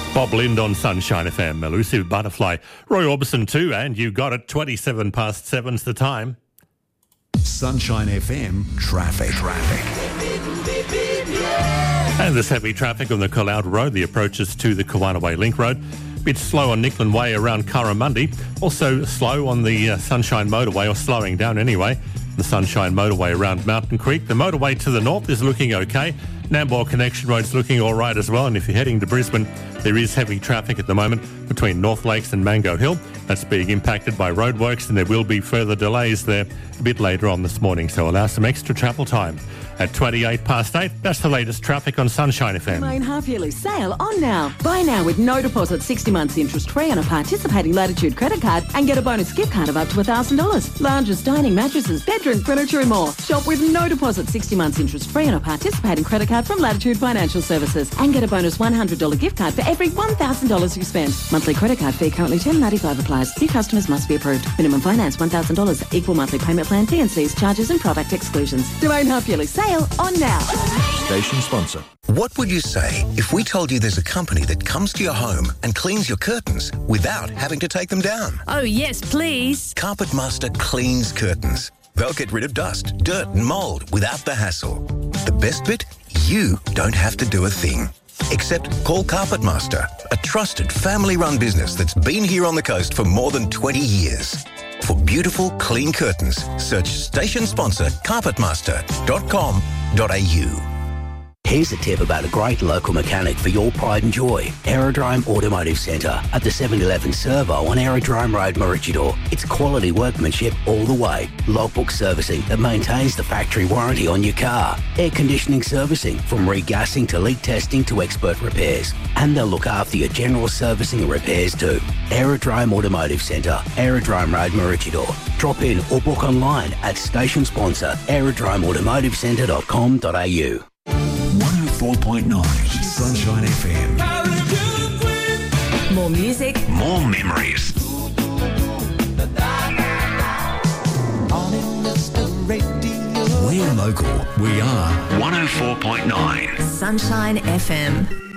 Bob Lind on Sunshine FM, Elusive Butterfly. Roy Orbison too, and you got it. 7 past 7's the time. Sunshine FM traffic. And there's heavy traffic on the Caloundra Road, the approaches to the Kawanaway Link Road. Bit slow on Nicklin Way around Curramundi. Also slow on the Sunshine Motorway, or slowing down anyway. The Sunshine Motorway around Mountain Creek. The motorway to the north is looking okay. Nambour Connection Road's looking all right as well. And if you're heading to Brisbane, there is heavy traffic at the moment between North Lakes and Mango Hill. That's being impacted by roadworks, and there will be further delays there a bit later on this morning, so allow some extra travel time. At 28 past 8, that's the latest traffic on Sunshine FM. Main half-yearly sale on now. Buy now with no deposit, 60 months interest-free on a participating Latitude credit card and get a bonus gift card of up to $1,000. Lounges, dining, mattresses, bedroom furniture and more. Shop with no deposit, 60 months interest-free on a participating credit card from Latitude Financial Services and get a bonus $100 gift card for every $1,000 you spend. Monthly credit card fee currently $10.95 applies. New customers must be approved. Minimum finance $1,000. Equal monthly payment plan, T&Cs, charges and product exclusions. Domain half-yearly sale on now. Station sponsor. What would you say if we told you there's a company that comes to your home and cleans your curtains without having to take them down? Oh, yes, please. Carpet Master cleans curtains. They'll get rid of dust, dirt and mould without the hassle. The best bit? You don't have to do a thing. Except call Carpet Master, a trusted family-run business that's been here on the coast for more than 20 years. For beautiful, clean curtains, search station sponsor carpetmaster.com.au. Here's a tip about a great local mechanic for your pride and joy. Aerodrome Automotive Centre at the 7-Eleven Servo on Aerodrome Road, Maroochydore. It's quality workmanship all the way. Logbook servicing that maintains the factory warranty on your car. Air conditioning servicing from regassing to leak testing to expert repairs. And they'll look after your general servicing and repairs too. Aerodrome Automotive Centre, Aerodrome Road, Maroochydore. Drop in or book online at station sponsor aerodromeautomotivecentre.com.au. 104.9 Sunshine FM. More music. More memories. We're local. We are 104.9 Sunshine FM.